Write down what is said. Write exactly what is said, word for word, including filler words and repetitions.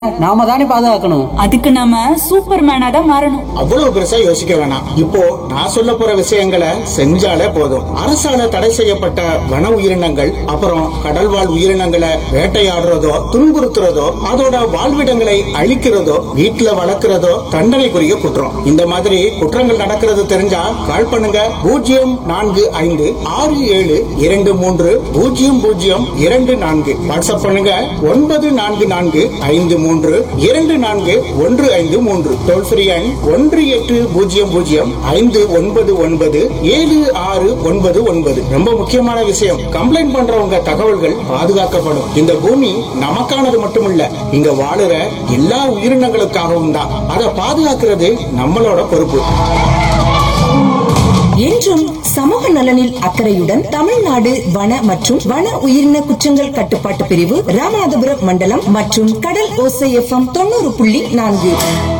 நாம தானே பாதுகாக்கணும். அதுக்கு நாம சூப்பர் மேனா தான் மாறணும். அவ்வளவு பெருசா யோசிக்க வேணாம். இப்போ நான் சொல்ல போற விஷயங்களை செஞ்சாலே போதும். அரசால தடை செய்யப்பட்ட வன உயிரினங்கள், அப்புறம் கடல்வாழ் உயிரினங்களை வேட்டையாடுறதோ துன்புறுத்துறதோ அதோட வாழ்விடங்களை அழிக்கிறதோ வீட்டுல வளர்க்கிறதோ தண்டனைக்குரிய குற்றம். இந்த மாதிரி குற்றங்கள் நடக்கிறது தெரிஞ்சா கால் பண்ணுங்க பூஜ்ஜியம் நான்கு ஐந்து ஆறு ஏழு இரண்டு மூன்று பூஜ்ஜியம் பூஜ்ஜியம் இரண்டு நான்கு. வாட்ஸ்அப் பண்ணுங்க ஒன்பது நான்கு நான்கு ஐந்து மூன்று இரண்டு நான்கு ஒன்று ஐந்து மூன்று. டோல் ஃப்ரீ எண் ஒன்று எட்டு பூஜ்ஜியம் பூஜ்ஜியம் ஐந்து ஒன்பது ஒன்பது ஏழு ஆறு ஒன்பது ஒன்பது. ரொம்ப முக்கியமான விஷயம், கம்ப்ளைண்ட் பண்றவங்க தகவல்கள் பாதுகாக்கப்படும். இந்த பூமி நமக்கானது மட்டுமில்ல, இங்க வாழுற எல்லா உயிரினங்களுக்காகவும் தான். அதை பாதுகாக்கிறது நம்மளோட பொறுப்பு. என்றும் சமூக நலனில் அக்கறையுடன் தமிழ்நாடு வன மற்றும் வன உயிரின குற்றங்கள் கட்டுப்பாட்டு பிரிவு, ராமநாதபுரம் மண்டலம் மற்றும் கடல் ஓசை எஃப்எம் தொண்ணூறு புள்ளி நான்கு.